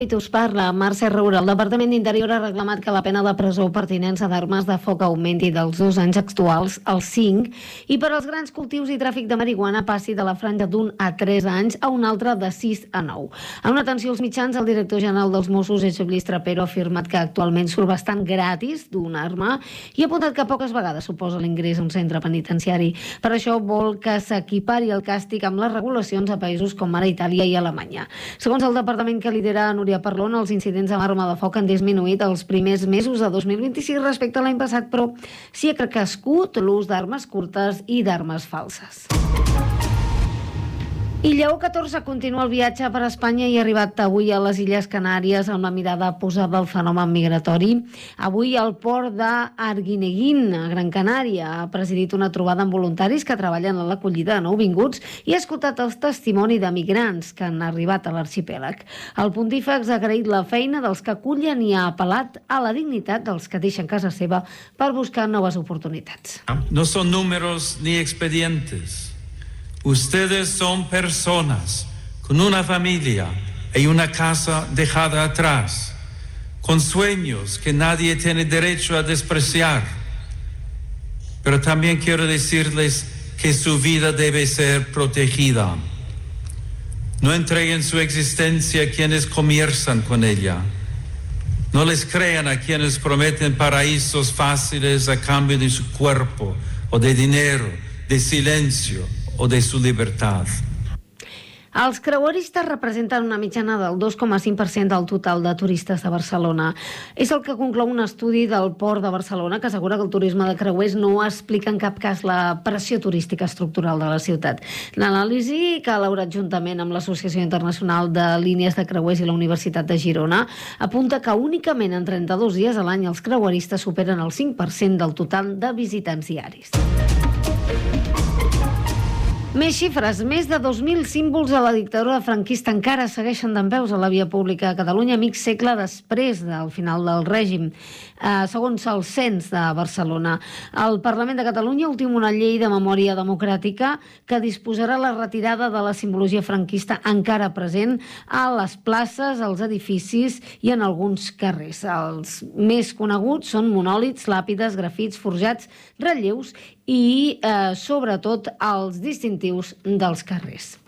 Us parla Mercè Roura. El Departament d'Interior ha reclamat que la pena de presó per tinença d'armes de foc augmenti dels 2 anys actuals als 5 i per als grans cultius i tràfic de marihuana passi de la franja d'1 a 3 anys a una altra de 6 a 9. En una atenció als mitjans, el director general dels Mossos, Josep Lluís Trapero, ha afirmat que actualment surt bastant gratis d'una arma i ha apuntat que poques vegades suposa l'ingrés a un centre penitenciari. Per això vol que s'equipari el càstig amb les regulacions a països com ara Itàlia i Alemanya. Segons el departament que lidera Núria Parlon, els incidents amb arma de foc han disminuït els primers mesos de 2026 respecte a l'any passat, però s'hi ha crescut l'ús d'armes curtes i d'armes falses. I Lleó XIV continua el viatge per Espanya i ha arribat avui a les Illes Canàries amb la mirada posada al fenomen migratori. Avui al port d'Arguineguín, a Gran Canària, ha presidit una trobada amb voluntaris que treballen en l'acollida de nouvinguts i ha escoltat el testimoni de migrants que han arribat a l'arxipèlag. El pontífex ha agraït la feina dels que acullen i ha apel·lat a la dignitat dels que deixen casa seva per buscar noves oportunitats. No son números ni expedientes. Ustedes son personas con una familia y una casa dejada atrás, con sueños que nadie tiene derecho a despreciar. Pero también quiero decirles que su vida debe ser protegida. No entreguen su existencia a quienes comienzan con ella. No les crean a quienes prometen paraísos fáciles a cambio de su cuerpo o de dinero, de silencio o de su libertad. Els creueristes representen una mitjana del 2,5% del total de turistes de Barcelona. És el que conclou un estudi del Port de Barcelona que assegura que el turisme de creuers no explica en cap cas la pressió turística estructural de la ciutat. L'anàlisi que ha elaborat juntament amb l'Associació Internacional de Línies de Creuers i la Universitat de Girona apunta que únicament en 32 dies a l'any els creueristes superen el 5% del total de visitants diaris. Més xifres. Més de 2.000 símbols de la dictadura franquista encara segueixen dempeus a la via pública a Catalunya mig segle després del final del règim, segons el cens de Barcelona. El Parlament de Catalunya ultima una llei de memòria democràtica que disposarà la retirada de la simbologia franquista encara present a les places, als edificis i en alguns carrers. Els més coneguts són monòlits, làpides, grafits, forjats, relleus i, sobretot, els distintius dels carrers.